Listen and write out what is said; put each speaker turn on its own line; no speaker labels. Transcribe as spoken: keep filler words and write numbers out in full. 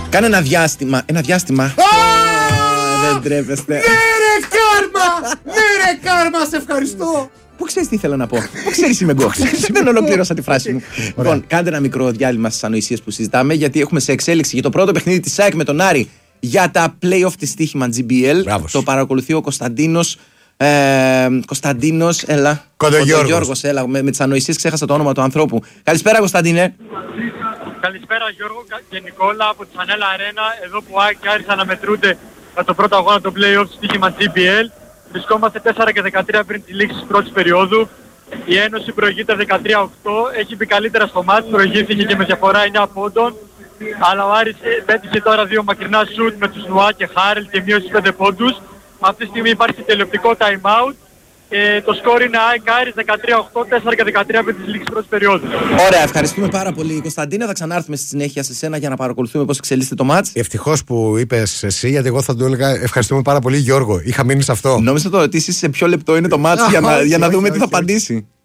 Κάνε ένα διάστημα. Ένα διάστημα. Δεν τρέπεστε.
Ναι ρε κάρμα! Ναι ρε κάρμα, σε ευχαριστώ!
Πού ξέρεις τι ήθελα να πω. Πού ξέρεις είμαι εγώ. Δεν ολοκλήρωσα τη φράση μου. Λοιπόν, κάντε ένα μικρό διάλειμμα στις ανοησίες που συζητάμε, γιατί έχουμε σε εξέλιξη για το πρώτο παιχνίδι της ΑΕΚ με τον Άρη για τα play-off της στοίχημα τζι μπι ελ. Το παρακολουθεί ο Κωνσταντίνος. Ε, Κωνσταντίνος, έλα.
Κοντογιώργος.
Έλα. Με, με τις ανοησίες ξέχασα το όνομα του ανθρώπου. Καλησπέρα, Κωνσταντίνε.
Καλησπέρα Γιώργο και Νικόλα από τη Φανέλα Αρένα, εδώ που ΑΕΚ και Άρης αναμετρούνται για το πρώτο αγώνα του play-off στοίχημα τζι μπι ελ. Βρισκόμαστε τέσσερα και δεκατρία πριν τη λήξη της πρώτης περίοδου. Η Ένωση προηγείται δεκατρία οκτώ, έχει μπει καλύτερα στο μάτς, προηγήθηκε και με διαφορά εννιά πόντων. Αλλά ο Άρης πέτυχε τώρα δύο μακρινά σουτ με τους Νουά και Χάρελ και μείωσε πέντε πόντους. Αυτή τη στιγμή υπάρχει τελειοπτικό time out. Και το σκόρ είναι ΑΕΚ Άρης δεκατρία οκτώ, τέσσερα και δεκατρία πριν τη λήξη της πρώτης περίοδου.
Ωραία, ευχαριστούμε πάρα πολύ Κωνσταντίνα. Θα ξανάρθουμε στη συνέχεια σε σένα για να παρακολουθούμε πώς εξελίσσεται το μάτς.
Ευτυχώς που είπες εσύ, γιατί εγώ θα του έλεγα ευχαριστούμε πάρα πολύ Γιώργο. Είχα μείνει σε αυτό.
Νόμιζα το ρωτήσεις σε ποιο λεπτό είναι το μάτς για να, για να δούμε τι θα απαντήσει.